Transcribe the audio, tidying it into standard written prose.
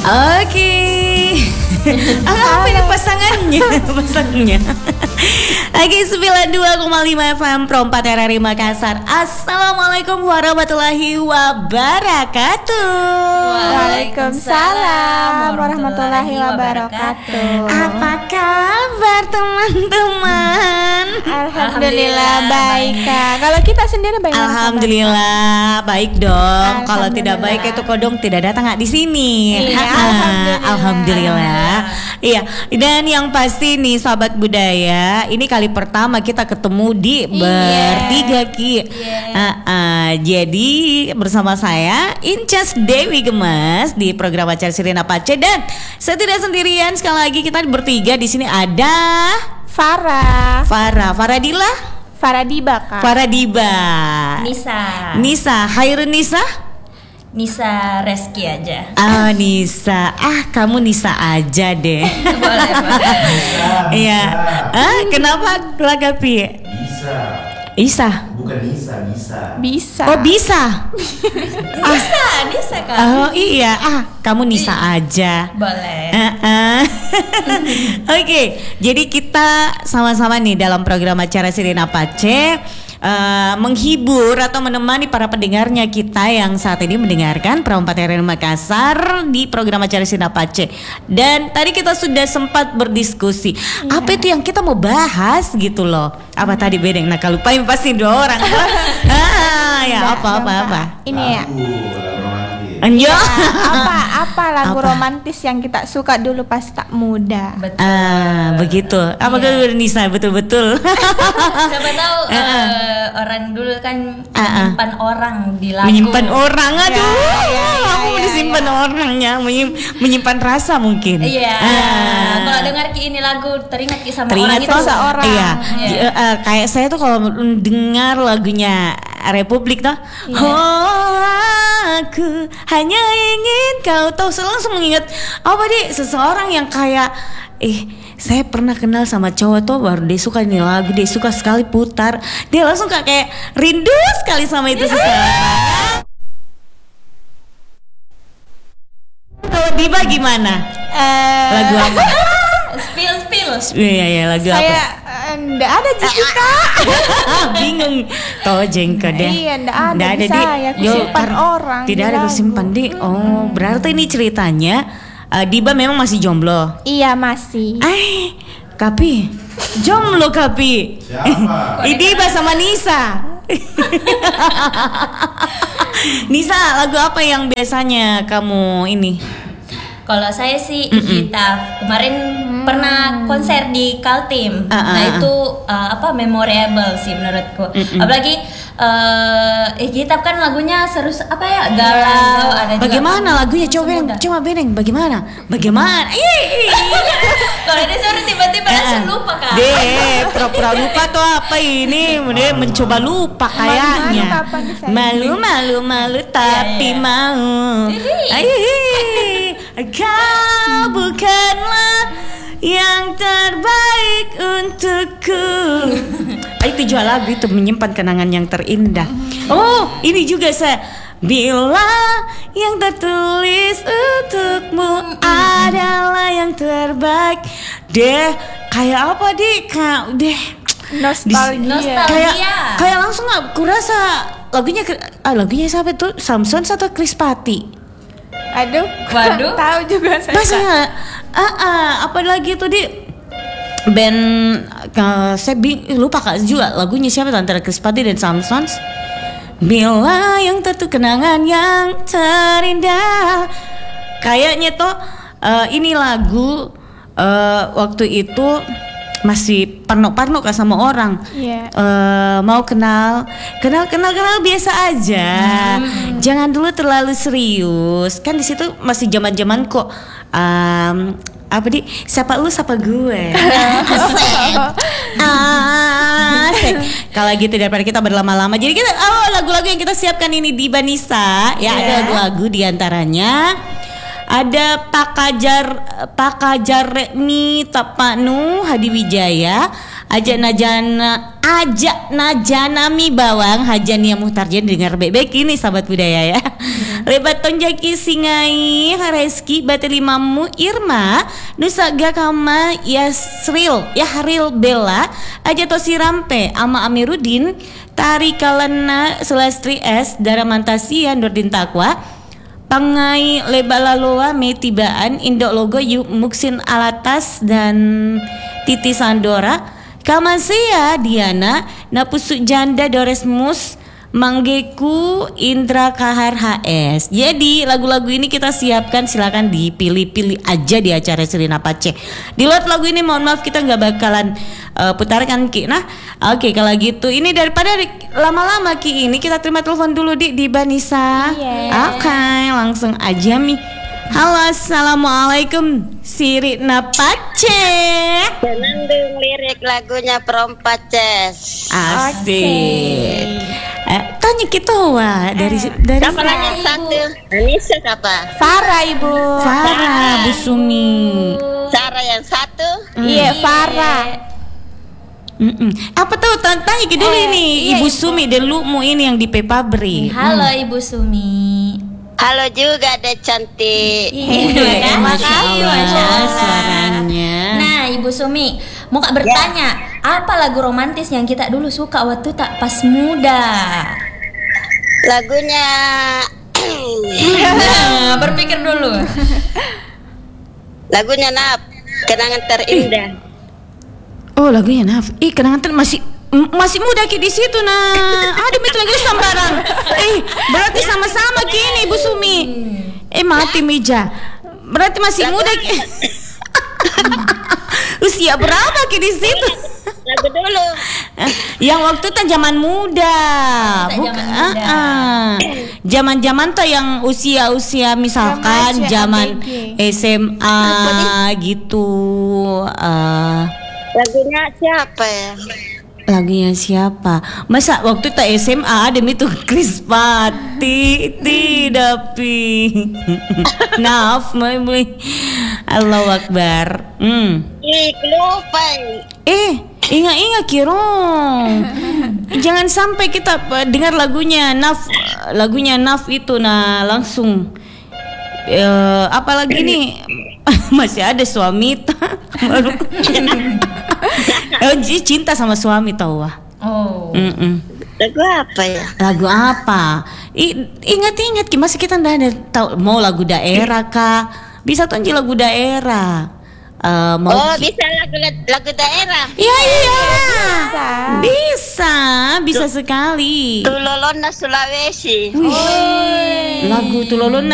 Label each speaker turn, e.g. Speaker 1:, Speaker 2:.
Speaker 1: Oke. Apa ini pasangannya? Oke, 92,5 FM Pro 4 RRI Makassar. Assalamualaikum warahmatullahi wabarakatuh.
Speaker 2: Waalaikumsalam warahmatullahi wabarakatuh.
Speaker 1: Apa kabar teman-teman?
Speaker 2: Alhamdulillah baik, Kak. Kalau kita sendiri bagaimana?
Speaker 1: Alhamdulillah baik dong. Kalau tidak baik itu kodong tidak datang nggak di sini.
Speaker 2: Iya,
Speaker 1: Alhamdulillah. Iya. Dan yang pasti nih sahabat budaya, ini kali pertama kita ketemu di bertiga Ki. Jadi bersama saya Incas Dewi Gemas di program acara Sirina Pace, dan saya tidak sendirian, sekali lagi kita bertiga di sini ada Faradiba, Kak. Faradiba. Nisa. Hairun Nisa
Speaker 3: Reski aja.
Speaker 1: Nisa. Kamu Nisa aja deh.
Speaker 3: Boleh.
Speaker 1: Iya. Kenapa Lagapi? Isa.
Speaker 4: Bukan Bisa.
Speaker 1: Oh, bisa.
Speaker 3: Nisa kan.
Speaker 1: Oh iya. Kamu Nisa aja.
Speaker 3: Boleh.
Speaker 1: Oke, jadi kita sama-sama nih dalam program acara Sirina Pace menghibur atau menemani para pendengarnya kita yang saat ini mendengarkan Pro 4 RRI Makassar di program acara Sirina Pace. Dan tadi kita sudah sempat berdiskusi apa itu yang kita mau bahas gitu loh. Apa tadi bedeng? Nah, kalau lupain pasti dua orang. Apa.
Speaker 2: Ini ya.
Speaker 1: Anjo.
Speaker 2: Apa lagu romantis yang kita suka dulu pas tak muda?
Speaker 3: Betul.
Speaker 1: Begitu. Apakah Nisa betul-betul?
Speaker 3: Siapa tahu orang dulu kan menyimpan orang di lagu.
Speaker 1: Menyimpan orang, aduh. Aku
Speaker 2: Iya,
Speaker 1: disimpan orangnya, menyimpan rasa mungkin.
Speaker 3: Iya. Kalau dengar Ki ini lagu teringat Ki sama
Speaker 1: Teringat
Speaker 3: orang itu.
Speaker 2: seseorang.
Speaker 1: Iya. Kayak saya tuh kalau dengar lagunya Republik tuh, aku hanya ingin kau tahu, langsung mengingat seseorang yang kayak saya pernah kenal sama cowok tuh, baru dia suka ini lagu, dia suka sekali putar, dia langsung kayak rindu sekali sama itu seseorang. Kalau Diba gimana? Lagu apa?
Speaker 3: Spill.
Speaker 1: Iya, lagu apa?
Speaker 2: Saya enggak ada Jessica.
Speaker 1: Bingung. Tojeng deh.
Speaker 2: Iya, enggak ada di
Speaker 1: Dik.
Speaker 2: saya. Kusimpan orang.
Speaker 1: Tidak
Speaker 2: di
Speaker 1: ada
Speaker 2: lagu.
Speaker 1: kusimpan Dik. Oh, berarti ini ceritanya Diba memang masih jomblo.
Speaker 2: Iya, masih.
Speaker 1: Kapi. Jomblo Kapi.
Speaker 4: Siapa?
Speaker 1: Diba sama Nisa. Nisa, lagu apa yang biasanya kamu ini?
Speaker 3: Kalau saya sih Igitaf. Kemarin pernah konser di Kaltim. Nah itu memorable sih menurutku. Apalagi Igitaf kan lagunya galau. Ada juga
Speaker 1: Bagaimana lagunya? Coba beneng. Bagaimana?
Speaker 3: Kalau disuruh tiba-tiba langsung lupa kan.
Speaker 1: Pura-pura lupa tuh apa ini? Dia mencoba lupa kayaknya. Malu tapi mau. Kau bukanlah yang terbaik untukku. Itu jual lagu itu, menyimpan kenangan yang terindah. Oh, ini juga saya. Bila yang tertulis untukmu adalah yang terbaik. Kayak apa
Speaker 2: Nostalgia.
Speaker 1: Kayak langsung aku rasa lagunya siapa tuh? Samson atau Chris Patti?
Speaker 2: Waduh. Tahu juga saya.
Speaker 1: Masa apa lagi tuh band saya lupa Kak juga lagunya siapa tuh, antara Chris Patti dan Samsons. Bila yang kenangan yang terindah. Kayaknya tuh ini lagu waktu itu masih parno kah sama orang. Mau kenal biasa aja. Jangan dulu terlalu serius. Kan di situ masih zaman kok siapa lu siapa gue. Kalau gitu daripada kita berlama-lama, jadi kita lagu-lagu yang kita siapkan ini di Banisa ya. Ada lagu diantaranya ada Pakajar Rekmi Tapanu Hadi Wijaya, Ajak Najanami Bawang Hajania Muhtarjan. Dengar bebek ini sahabat budaya ya. Lebat tonjaki singai Hareski batelimamu Irma Nusa Gakama Yahril Bella Aja Tosi Rampe Ama Amiruddin Tari Kalana Selastri S Daramantasia Nurdin Takwa Pangai Lebalaloa Metibaan Indok Logo Yuk Muksin Alatas dan Titi Sandora Kamasia Diana Napusuk Janda Doresmus Manggeku Indra Kahar HS. Jadi lagu-lagu ini kita siapkan, silakan dipilih-pilih aja di acara Serina Pace. Di lot lagu ini mohon maaf kita nggak bakalan putarkan Ki. Nah, oke kalau gitu ini daripada lama-lama Ki ini kita terima telepon dulu di Banisa. Oke, langsung aja Mi. Halo, assalamualaikum Sirina Pace.
Speaker 5: Senandung lirik lagunya Prompaces.
Speaker 1: Asik. Tanya kita wah dari
Speaker 5: Siapa lagi satu? Anissa siapa?
Speaker 2: Farah Ibu.
Speaker 1: Farah Bu Sumi.
Speaker 5: Sarah yang satu.
Speaker 2: Iya Farah.
Speaker 1: Apa tuh tanya ke dulu ini Ibu Sumi dulu mu ini yang di Pepabri.
Speaker 3: Halo Ibu Sumi.
Speaker 5: Halo juga deh cantik.
Speaker 3: Iya,
Speaker 1: Masya Allah suaranya.
Speaker 3: Nah Ibu Sumi, mau Kak bertanya, apa lagu romantis yang kita dulu suka waktu tak pas muda?
Speaker 5: Lagunya
Speaker 3: Nah, berpikir dulu.
Speaker 5: lagunya Nap, kenangan terindah.
Speaker 1: Oh lagunya Naf. Kenangan masih muda Ki di situ nah. Aduh itu lagi sambaran. Berarti sama-sama Ki ini Bu Sumi. Mati meja. Berarti masih muda Ki. Usia berapa Ki di situ?
Speaker 5: Lagu dulu.
Speaker 1: Yang waktu itu zaman muda. Zaman-zaman tuh yang usia misalkan zaman SMA gitu.
Speaker 5: Lagunya siapa ya?
Speaker 1: Lagunya siapa? Masa waktu itu SMA ada itu Krispati tidak pi. Naaf beli. Allahu Akbar.
Speaker 5: Lupa.
Speaker 1: Ingat Kirong. Jangan sampai kita dengar lagunya Naf itu nah langsung apalagi nih masih ada suami baru cinta sama suami tahu wah.
Speaker 5: Lagu apa ya?
Speaker 1: Lagu apa? Ingat masa kita ndak ada tahu mau lagu daerah kah? Bisa tuh lagu daerah.
Speaker 5: Bisa lagu daerah.
Speaker 1: Iya. Bisa sekali.
Speaker 5: Tulolona Sulawesi.
Speaker 1: Lagu Tulolona